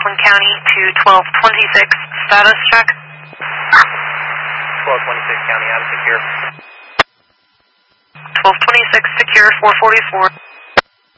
Rockland County to 1226, status check. 1226 County, out of secure. 1226, secure, 444.